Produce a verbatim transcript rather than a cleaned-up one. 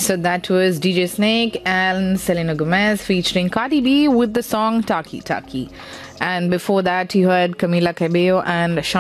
So that was D J Snake and Selena Gomez featuring Cardi B with the song Taki Taki. And before that, you heard Camila Cabello and